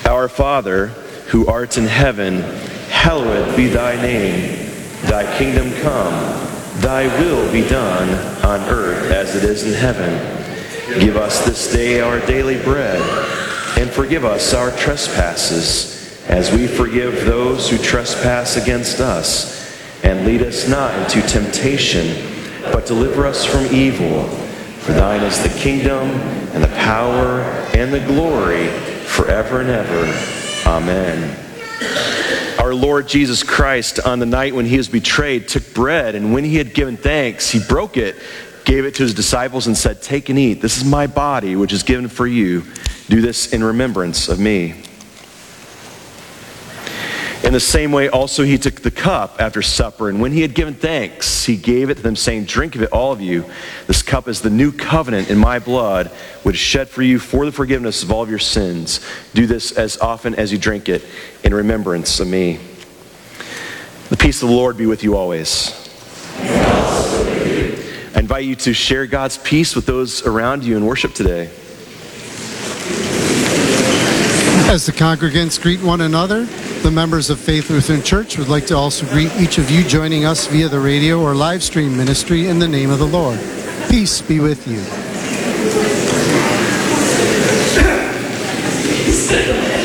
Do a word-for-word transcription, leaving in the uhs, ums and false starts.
Our Father, who art in heaven, hallowed be thy name. Thy kingdom come, thy will be done on earth as it is in heaven. Give us this day our daily bread, and forgive us our trespasses, as we forgive those who trespass against us. And lead us not into temptation, but deliver us from evil. For thine is the kingdom, and the power, and the glory, forever and ever. Amen. Our Lord Jesus Christ, on the night when he was betrayed, took bread, and when he had given thanks, he broke it, gave it to his disciples, and said, "Take and eat. This is my body, which is given for you. Do this in remembrance of me." In the same way, also he took the cup after supper, and when he had given thanks, he gave it to them, saying, "Drink of it, all of you. This cup is the new covenant in my blood, which is shed for you for the forgiveness of all of your sins. Do this as often as you drink it in remembrance of me." The peace of the Lord be with you always. I invite you to share God's peace with those around you in worship today. As the congregants greet one another, the members of Faith Lutheran Church would like to also greet each of you joining us via the radio or live stream ministry in the name of the Lord. Peace be with you.